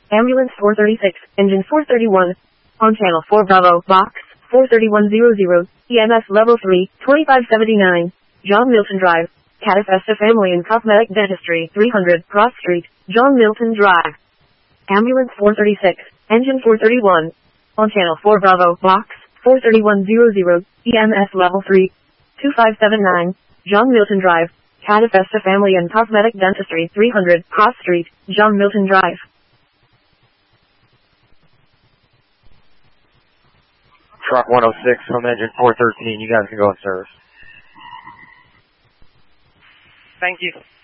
Ambulance 436, engine 431. On channel 4 Bravo, box 43100, EMS level 3, 2579. John Milton Drive. Catafesta Family and Cosmetic Dentistry, 300 Cross Street, John Milton Drive. Ambulance 436, engine 431. On channel 4 Bravo, box 43100, EMS level 3, 2579. John Milton Drive. Catafesta Family and Cosmetic Dentistry, 300 Cross Street, John Milton Drive. Truck 106 from engine 413, you guys can go in service. Thank you.